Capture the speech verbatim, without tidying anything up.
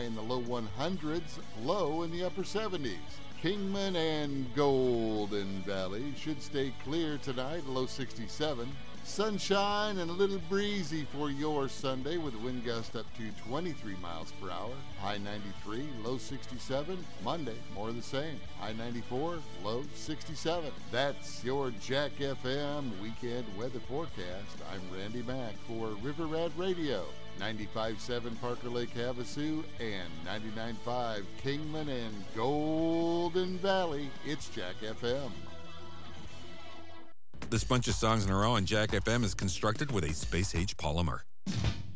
in the low one hundreds, low in the upper seventies. Kingman and Golden Valley should stay clear tonight, low sixty-seven. Sunshine and a little breezy for your Sunday with a wind gust up to twenty-three miles per hour. High ninety-three, low sixty-seven. Monday, more of the same. High ninety-four, low sixty-seven. That's your Jack F M weekend weather forecast. I'm Randy Mack for River Rat Radio. ninety-five point seven Parker Lake Havasu and ninety-nine point five Kingman and Golden Valley. It's Jack F M. This bunch of songs in a row on Jack F M is constructed with a space-age polymer.